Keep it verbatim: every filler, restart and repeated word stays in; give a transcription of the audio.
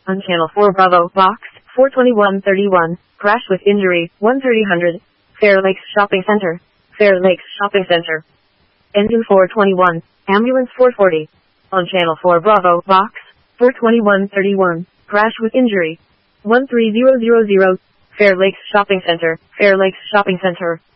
On Channel four Bravo, Box, four twenty-one thirty-one, crash with injury, one thirty hundred, Fair Lakes Shopping Center, Fair Lakes Shopping Center. Engine four twenty-one, ambulance four forty. On Channel four Bravo, Box, four twenty-one thirty-one, crash with injury, one three zero zero zero, Fair Lakes Shopping Center, Fair Lakes Shopping Center.